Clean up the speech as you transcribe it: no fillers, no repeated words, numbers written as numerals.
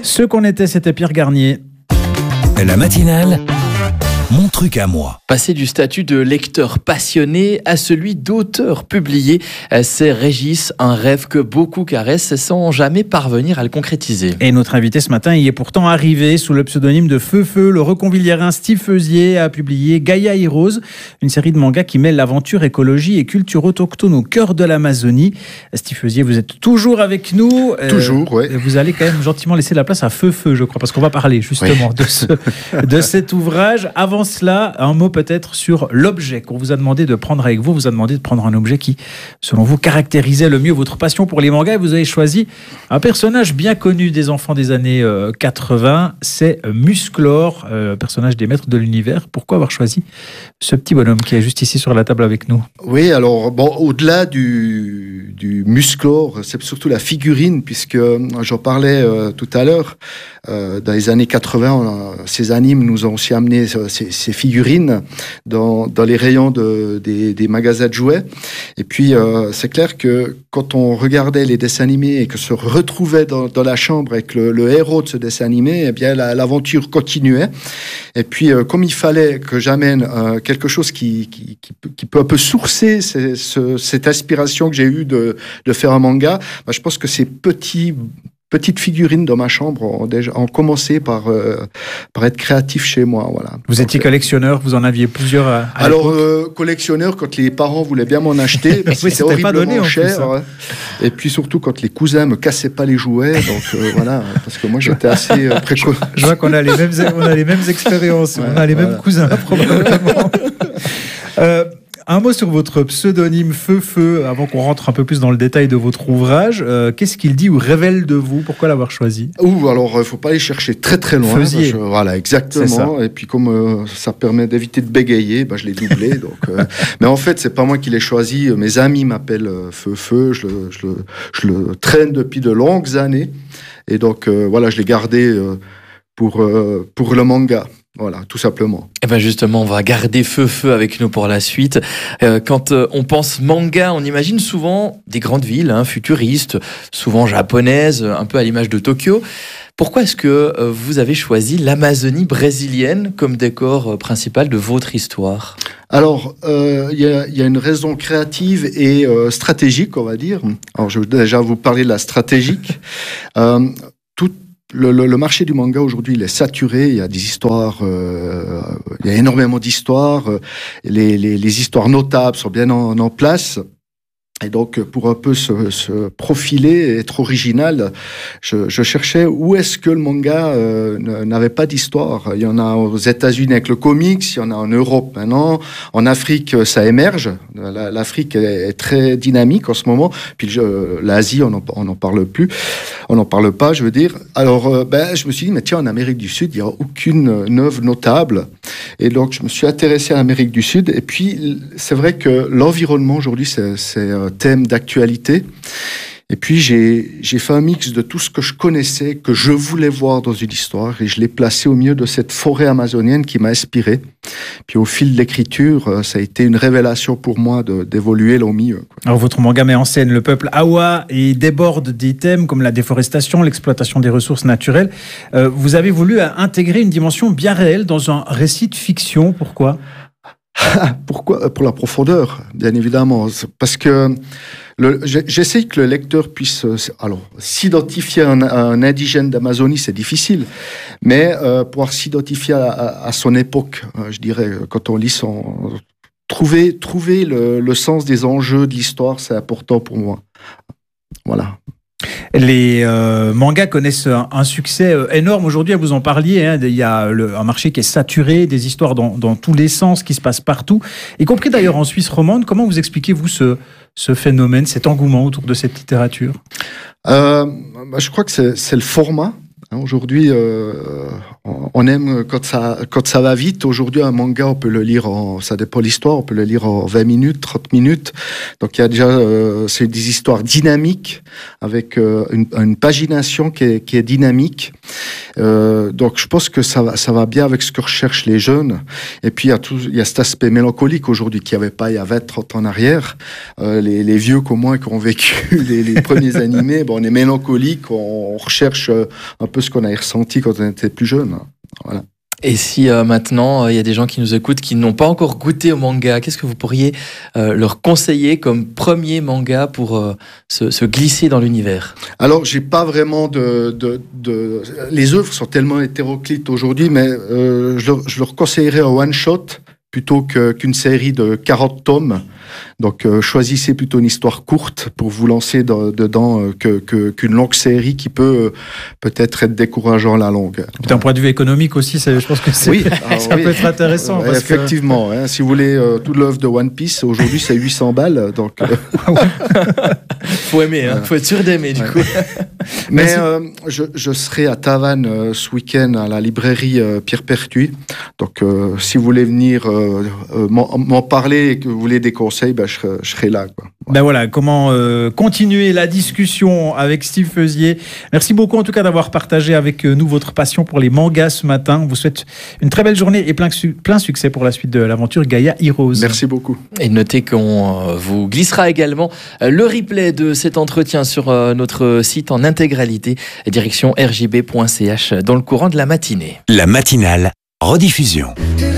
Ce qu'on était, c'était Pierre Garnier. La matinale, mon truc à moi. Passer du statut de lecteur passionné à celui d'auteur publié, c'est Régis, un rêve que beaucoup caressent sans jamais parvenir à le concrétiser. Et notre invité ce matin y est pourtant arrivé sous le pseudonyme de Feu. Le reconviliérain Steve Feusier a publié Gaia Heroes, une série de mangas qui mêle l'aventure, écologie et culture autochtone au cœur de l'Amazonie. Steve Feusier, vous êtes toujours avec nous. Toujours, oui. Vous allez quand même gentiment laisser la place à Feu, je crois, parce qu'on va parler justement de cet ouvrage. Avant cela, un mot peut-être sur l'objet qu'on vous a demandé de prendre avec vous. On vous a demandé de prendre un objet qui, selon vous, caractérisait le mieux votre passion pour les mangas. Et vous avez choisi un personnage bien connu des enfants des années 80. C'est Musclor, personnage des Maîtres de l'Univers. Pourquoi avoir choisi ce petit bonhomme qui est juste ici sur la table avec nous? Oui, alors, au-delà du Musclor, c'est surtout la figurine, puisque j'en parlais tout à l'heure. Dans les années 80, ces animes nous ont aussi amené ces figurines dans les rayons des magasins de jouets. Et puis, c'est clair que quand on regardait les dessins animés et que se retrouvait dans la chambre avec le héros de ce dessin animé, eh bien, l'aventure continuait. Et puis, comme il fallait que j'amène quelque chose qui peut un peu sourcer cette inspiration que j'ai eue de faire un manga, je pense que ces petites figurines dans ma chambre ont commencé par être créatifs chez moi. Voilà. Vous étiez collectionneur, vous en aviez plusieurs à Alors, collectionneur, quand les parents voulaient bien m'en acheter, parce que c'était horriblement cher. Plus, hein. Et puis surtout, quand les cousins me cassaient pas les jouets. Donc voilà, parce que moi, j'étais assez précoce. Je vois qu'on a les mêmes expériences, on a les mêmes cousins, probablement. Un mot sur votre pseudonyme Feu, avant qu'on rentre un peu plus dans le détail de votre ouvrage. Qu'est-ce qu'il dit ou révèle de vous? Pourquoi l'avoir choisi? Alors, il faut pas aller chercher très très loin. Feusier. Voilà, exactement. Et puis comme ça permet d'éviter de bégayer, je l'ai doublé. Donc, mais en fait, c'est pas moi qui l'ai choisi. Mes amis m'appellent Feu. Je le traîne depuis de longues années. Et donc, voilà, je l'ai gardé pour le manga. Voilà, tout simplement. Et bien justement, on va garder Feu avec nous pour la suite. Quand on pense manga, on imagine souvent des grandes villes, futuristes, souvent japonaises, un peu à l'image de Tokyo. Pourquoi est-ce que vous avez choisi l'Amazonie brésilienne comme décor principal de votre histoire? Alors, il y a une raison créative et stratégique, on va dire. Alors, je vais déjà vous parler de la stratégique. Le marché du manga aujourd'hui, il est saturé. Il y a des histoires, il y a énormément d'histoires. Les histoires notables sont bien en place. Et donc, pour un peu se profiler et être original, je cherchais où est-ce que le manga n'avait pas d'histoire. Il y en a aux États-Unis avec le comics, il y en a en Europe maintenant. En Afrique, ça émerge. L'Afrique est très dynamique en ce moment. Puis l'Asie, on n'en parle plus. On n'en parle pas, je veux dire. Alors, je me suis dit, mais tiens, en Amérique du Sud, il n'y a aucune œuvre notable. Et donc, je me suis intéressé à l'Amérique du Sud. Et puis, c'est vrai que l'environnement aujourd'hui, c'est un thème d'actualité. Et puis, j'ai fait un mix de tout ce que je connaissais, que je voulais voir dans une histoire, et je l'ai placé au milieu de cette forêt amazonienne qui m'a inspiré. Puis, au fil de l'écriture, ça a été une révélation pour moi d'évoluer là au milieu. Alors, votre manga met en scène le peuple Awa et déborde des thèmes comme la déforestation, l'exploitation des ressources naturelles. Vous avez voulu intégrer une dimension bien réelle dans un récit de fiction. Pourquoi ? Pourquoi ? Pour la profondeur, bien évidemment. Parce que j'essaie que le lecteur puisse s'identifier à un indigène d'Amazonie, c'est difficile, mais pouvoir s'identifier à son époque, je dirais, quand on lit trouver le sens des enjeux de l'histoire, c'est important pour moi. Voilà. Les mangas connaissent un succès énorme aujourd'hui, vous en parliez, il y a un marché qui est saturé, des histoires dans tous les sens qui se passent partout, y compris d'ailleurs en Suisse romande. Comment vous expliquez-vous ce phénomène, cet engouement autour de cette littérature? Je crois que c'est le format. Aujourd'hui, on aime quand ça va vite. Aujourd'hui, un manga, on peut le lire ça dépend de l'histoire, on peut le lire en 20 minutes, 30 minutes. Donc, il y a déjà, c'est des histoires dynamiques, avec une pagination qui est dynamique. Donc je pense que ça va bien avec ce que recherchent les jeunes. Et puis il y a cet aspect mélancolique aujourd'hui qu'il n'y avait pas il y a 20-30 ans en arrière. Les vieux comme moi qui ont vécu les premiers animés, on est mélancolique, on recherche un peu ce qu'on a ressenti quand on était plus jeune. Voilà. Et si maintenant, il y a des gens qui nous écoutent qui n'ont pas encore goûté au manga, qu'est-ce que vous pourriez leur conseiller comme premier manga pour se glisser dans l'univers ? Alors, j'ai pas vraiment Les œuvres sont tellement hétéroclites aujourd'hui, mais je leur conseillerais un one-shot plutôt qu'une série de 40 tomes. Donc, choisissez plutôt une histoire courte pour vous lancer dedans qu'une longue série qui peut peut-être être décourageant à la longue. D'un point de vue économique aussi, je pense que ça peut être intéressant. Parce effectivement, si vous voulez toute l'œuvre de One Piece, aujourd'hui c'est 800 balles. Donc, faut aimer, faut être sûr d'aimer du coup. Mais je serai à Tavannes ce week-end à la librairie Pierre Pertuis. Donc, si vous voulez venir m'en parler et que vous voulez des conseils, je serai là, quoi. Ben voilà, comment continuer la discussion avec Steve Feusier. Merci beaucoup en tout cas d'avoir partagé avec nous votre passion pour les mangas ce matin. On vous souhaite une très belle journée et plein succès pour la suite de l'aventure Gaia Heroes. Merci beaucoup. Et notez qu'on vous glissera également le replay de cet entretien sur notre site en intégralité, direction rjb.ch dans le courant de la matinée. La matinale, rediffusion.